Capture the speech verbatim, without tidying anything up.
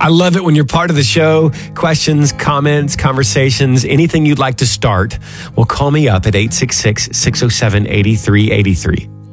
I love it when you're part of the show. Questions, comments, conversations, anything you'd like to start. Well, call me up at eight six six, six oh seven, eight three eight three.